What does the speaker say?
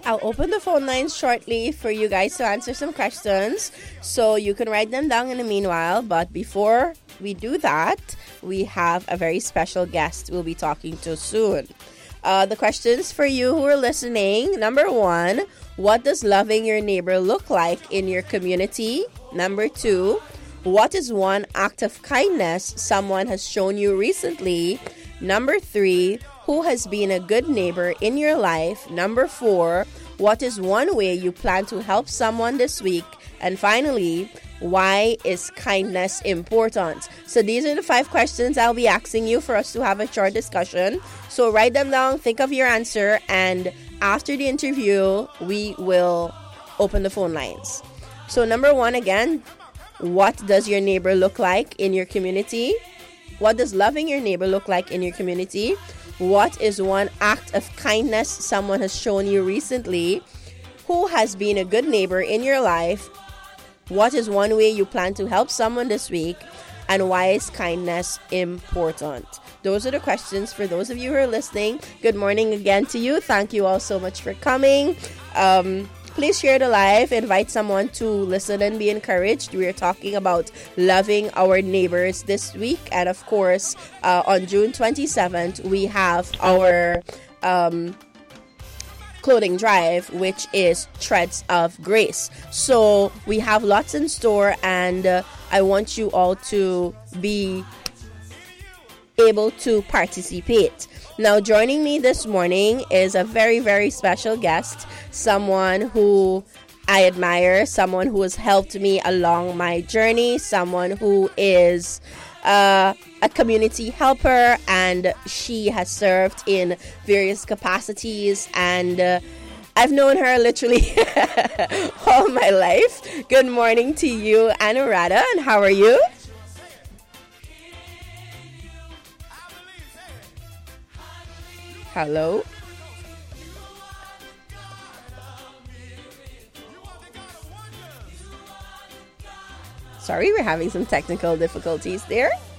I'll open the phone lines shortly for you guys to answer some questions. So you can write them down in the meanwhile. But before we do that, we have a very special guest we'll be talking to soon. The questions for you who are listening. Number 1, what does loving your neighbor look like in your community? Number 2, what is one act of kindness someone has shown you recently? Number 3, who has been a good neighbor in your life? Number 4, what is one way you plan to help someone this week? And finally, why is kindness important? So these are the 5 questions I'll be asking you for us to have a short discussion. So write them down, think of your answer, and after the interview, we will open the phone lines. So number 1 again, what does your neighbor look like in your community? What does loving your neighbor look like in your community? What is one act of kindness someone has shown you recently? Who has been a good neighbor in your life? What is one way you plan to help someone this week? And why is kindness important? Those are the questions for those of you who are listening. Good morning again to you. Thank you all so much for coming. Please share the live. Invite someone to listen and be encouraged. We are talking about loving our neighbors this week. And of course, on June 27th, we have our clothing drive, which is Threads of Grace. So we have lots in store, and I want you all to be able to participate. Now, joining me this morning is a very, very special guest, someone who I admire, someone who has helped me along my journey, someone who is a community helper, and she has served in various capacities, and I've known her literally all my life. Good morning to you, Anuradha, and how are you? Hello? Sorry, we're having some technical difficulties there.